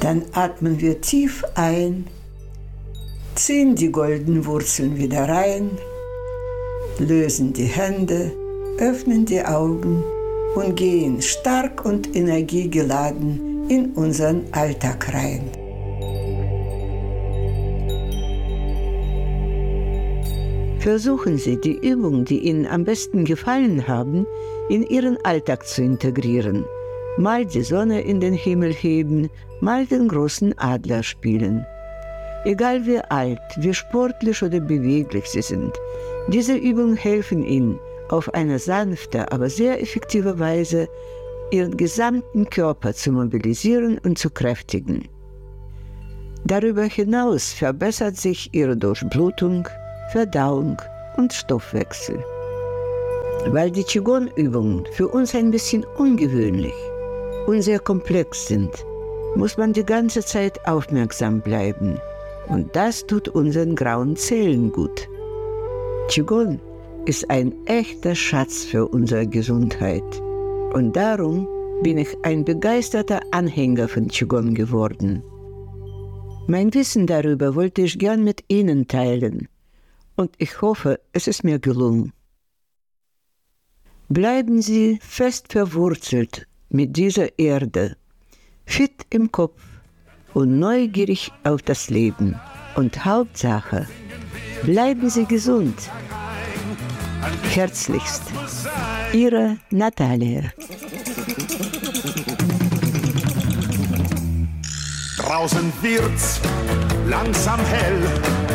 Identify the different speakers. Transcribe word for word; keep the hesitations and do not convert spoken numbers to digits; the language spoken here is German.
Speaker 1: Dann atmen wir tief ein, ziehen die goldenen Wurzeln wieder rein, lösen die Hände, öffnen die Augen und gehen stark und energiegeladen in unseren Alltag rein.
Speaker 2: Versuchen Sie, die Übungen, die Ihnen am besten gefallen haben, in Ihren Alltag zu integrieren. Mal die Sonne in den Himmel heben, mal den großen Adler spielen. Egal wie alt, wie sportlich oder beweglich Sie sind, diese Übungen helfen Ihnen, auf eine sanfte, aber sehr effektive Weise Ihren gesamten Körper zu mobilisieren und zu kräftigen. Darüber hinaus verbessert sich Ihre Durchblutung, Verdauung und Stoffwechsel. Weil die Qigong-Übungen für uns ein bisschen ungewöhnlich und sehr komplex sind, muss man die ganze Zeit aufmerksam bleiben. Und das tut unseren grauen Zellen gut. Qigong ist ein echter Schatz für unsere Gesundheit. Und darum bin ich ein begeisterter Anhänger von Qigong geworden. Mein Wissen darüber wollte ich gern mit Ihnen teilen. Und ich hoffe, es ist mir gelungen. Bleiben Sie fest verwurzelt mit dieser Erde, fit im Kopf und neugierig auf das Leben. Und Hauptsache, bleiben Sie gesund. Herzlichst, Ihre Natalia.
Speaker 3: Draußen wird's langsam hell.